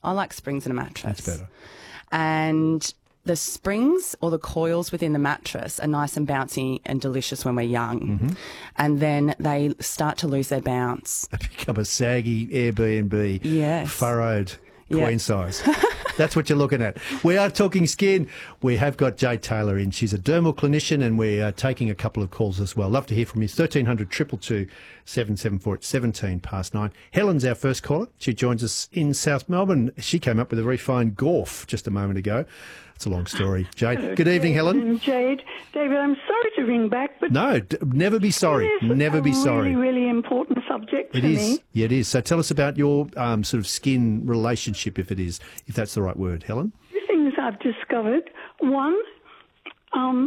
I like springs in a mattress. That's better. And the springs or the coils within the mattress are nice and bouncy and delicious when we're young. And then they start to lose their bounce. They become a saggy Airbnb, Yes. furrowed Yeah. queen size. That's what you're looking at. We are talking skin. We have got Jade Taylor in. She's a dermal clinician, and we are taking a couple of calls as well. Love to hear from you. 1300 222 774 at 17 past 9. Helen's our first caller. She joins us in South Melbourne. She came up with a very fine Gorf just a moment ago. It's a long story. Jade, Hello, good evening, Helen. Jade. David, I'm sorry to ring back, but No, never be sorry. it is Never be sorry. really, really important subject It for is. me. Yeah, it is. So tell us about your sort of skin relationship, if that's the right word, Helen. Two things I've discovered. One, some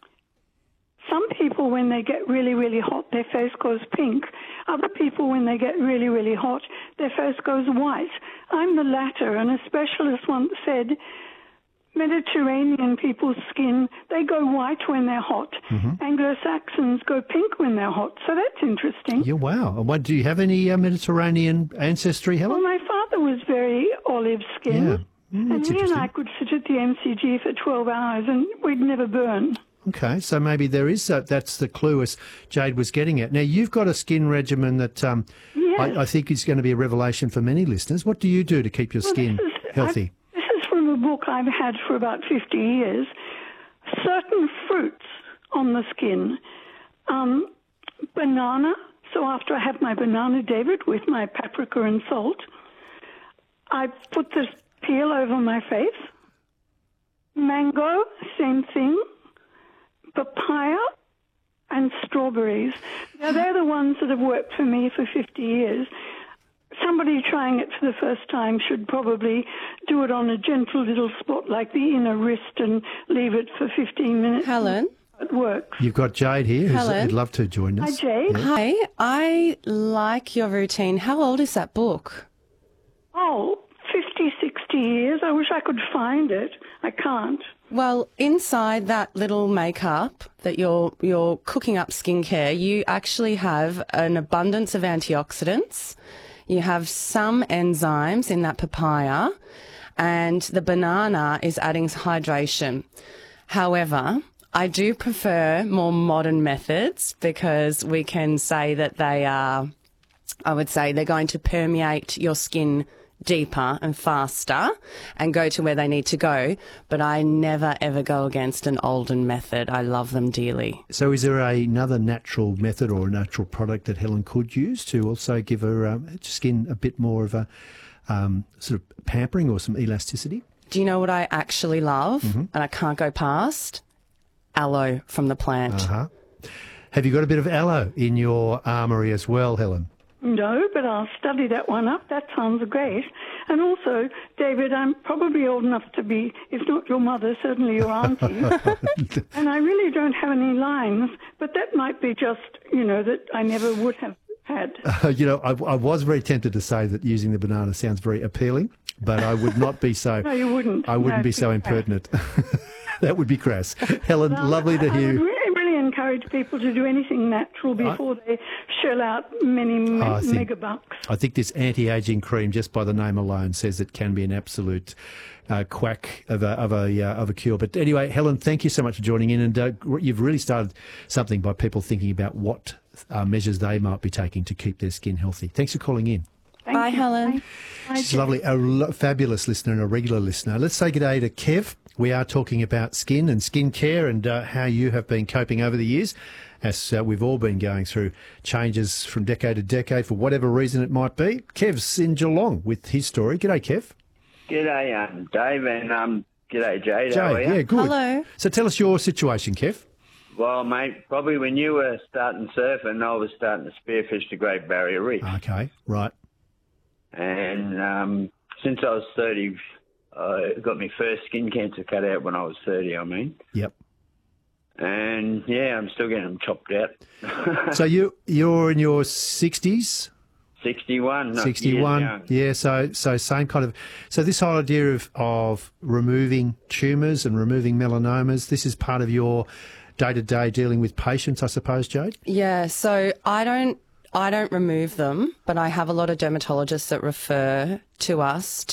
people, when they get really, really hot, their face goes pink. Other people, when they get really, really hot, their face goes white. I'm the latter, and a specialist once said Mediterranean people's skin, they go white when they're hot. Anglo-Saxons go pink when they're hot. So that's interesting. Yeah, wow. And what, do you have any Mediterranean ancestry, Well, Helen? my father was very olive skin. Yeah. And That's he and interesting. I could sit at the MCG for 12 hours and we'd never burn. Okay, so maybe there is that's the clue as Jade was getting at. Now, you've got a skin regimen that Yes. I think is going to be a revelation for many listeners. What do you do to keep your skin healthy? This is from a book I've had for about 50 years. Certain fruits on the skin. Banana. So after I have my banana, David, with my paprika and salt, I put the peel over my face. Mango, same thing. Papaya and strawberries. Now, they're the ones that have worked for me for 50 years. Somebody trying it for the first time should probably do it on a gentle little spot like the inner wrist and leave it for 15 minutes. Helen? It works. You've got Jade here, Helen? who'd love to join Hi, us. Jade. Hi, I like your routine. How old is that book? Oh, 50, 60 years. I wish I could find it. I can't. Well, inside that little makeup that you're cooking up skincare, you actually have an abundance of antioxidants. You have some enzymes in that papaya, and the banana is adding hydration. However, I do prefer more modern methods because we can say that they are, I would say, they're going to permeate your skin deeper and faster and go to where they need to go. But I never, ever go against an olden method. I love them dearly. So is there another natural method or a natural product that Helen could use to also give her skin a bit more of a sort of pampering or some elasticity? Do you know what I actually love and I can't go past? Aloe from the plant. Have you got a bit of aloe in your armoury as well, Helen? No, but I'll study that one up. That sounds great. And also, David, I'm probably old enough to be, if not your mother, certainly your auntie. And I really don't have any lines, but that might be just, that I never would have had. I was very tempted to say that using the banana sounds very appealing, but I would not be so... No, you wouldn't. I wouldn't No, be so it's crass. impertinent. That would be crass. Helen, lovely to I hear. would really encourage people to do anything natural before they shell out many mega bucks. I think this anti-aging cream, just by the name alone, says it can be an absolute quack of a cure. But anyway, Helen, thank you so much for joining in, and you've really started something by people thinking about what measures they might be taking to keep their skin healthy. Thanks for calling in. Bye, Helen. She's lovely, a fabulous listener and a regular listener. Let's say good day to Kev. We are talking about skin and skincare and how you have been coping over the years, as we've all been going through changes from decade to decade for whatever reason it might be. Kev's in Geelong with his story. G'day, Kev. G'day, Dave, and g'day, Jade. How are you? Yeah, good. Hello. So tell us your situation, Kev. Well, mate, probably when you were starting surfing, I was starting to spearfish the Great Barrier Reef. Okay, right. And since I was 30, I got my first skin cancer cut out when I was 30, Yep. And, yeah, I'm still getting them chopped out. So you're in your 60s? 61. Not 61. years young. Yeah, so same kind of... So this whole idea of removing tumours and removing melanomas, this is part of your day-to-day dealing with patients, I suppose, Jade? Yeah, so I don't remove them, but I have a lot of dermatologists that refer to us